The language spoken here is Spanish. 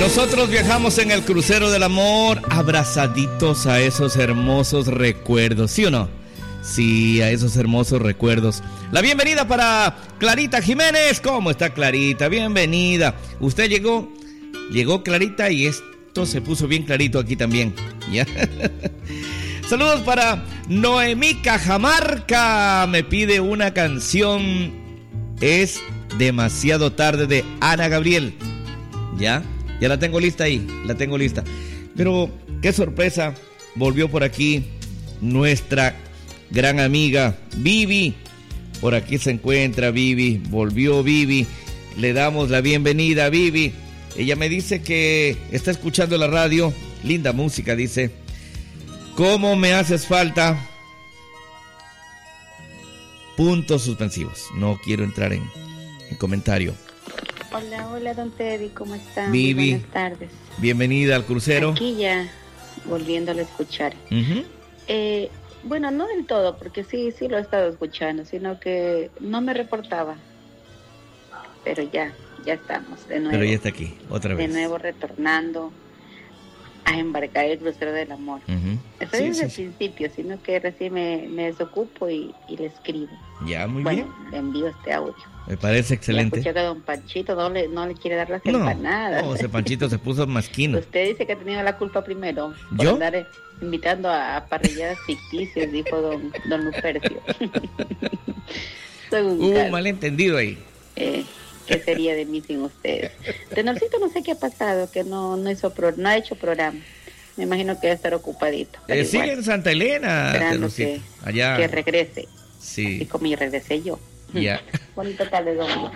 Nosotros viajamos en el crucero del amor, abrazaditos a esos hermosos recuerdos, ¿sí o no? Sí, a esos hermosos recuerdos. La bienvenida para Clarita Jiménez. ¿Cómo está Clarita? Bienvenida. Usted llegó Clarita y esto se puso bien clarito aquí también. ¿Ya? Saludos para Noemí Cajamarca. Me pide una canción. Es demasiado tarde de Ana Gabriel. ¿Ya? Ya la tengo lista ahí, la tengo lista. Pero qué sorpresa, volvió por aquí nuestra gran amiga Vivi. Por aquí se encuentra Vivi, volvió Vivi. Le damos la bienvenida a Vivi. Ella me dice que está escuchando la radio, linda música, dice. ¿Cómo me haces falta? Puntos suspensivos. No quiero entrar en comentario. Hola, don Teddy, ¿cómo están? Vivi, buenas tardes. Bienvenida al crucero. Aquí ya, volviéndolo a escuchar. Bueno, no del todo, porque sí lo he estado escuchando, sino que no me reportaba. Pero ya estamos de nuevo. Pero ya está aquí, otra vez. De nuevo retornando a embarcar el crucero del amor. Estoy desde el principio, sino que recién me desocupo y le escribo. Ya, muy bien. Bueno, le envío este audio. Me parece excelente. Escuché que don Panchito no le quiere dar las empanadas. No, ese Panchito se puso masquino. Usted dice que ha tenido la culpa primero. Por ¿Yo? andar invitando a parrilladas ficticias, dijo don Lupercio. Un malentendido ahí. ¿Qué sería de mí sin ustedes? Tenorcito no sé qué ha pasado, que no ha hecho programa. Me imagino que debe estar ocupadito. Sigue en Santa Elena. Esperando allá. que regrese. Sí. Así como regresé yo. Ya. Bonita tarde, domingo.